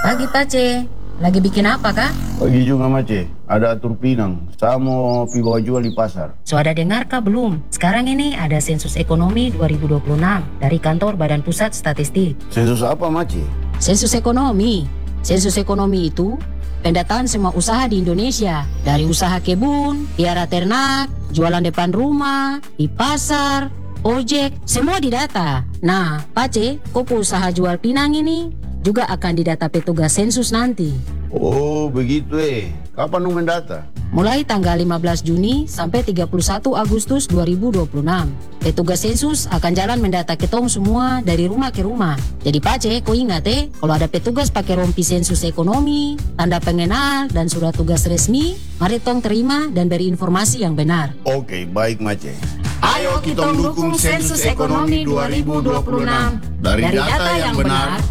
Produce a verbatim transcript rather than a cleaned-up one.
Pagi Pace, lagi bikin apa kah? Pagi juga Mace, ada atur pinang. Saya mau pi bawa jual di pasar. So ada dengar kah belum? Sekarang ini ada sensus ekonomi dua ribu dua puluh enam dari kantor Badan Pusat Statistik. Sensus apa Mace? Sensus ekonomi. Sensus ekonomi itu pendataan semua usaha di Indonesia. Dari usaha kebun, piara ternak, jualan depan rumah, di pasar, ojek, semua didata. Nah, Pace, kopo usaha jual pinang ini juga akan didata petugas sensus nanti. Oh begitu eh. Kapan lu mendata? Mulai tanggal lima belas Juni sampai tiga puluh satu Agustus dua ribu dua puluh enam. Petugas sensus akan jalan mendata ketong semua dari rumah ke rumah. Jadi Pace, kau ingat eh, kalau ada petugas pakai rompi sensus ekonomi, tanda pengenal, dan surat tugas resmi, mari tong terima dan beri informasi yang benar. Oke, baik Mace. Ayo kita dukung sensus ekonomi dua ribu dua puluh enam. Dari data yang benar,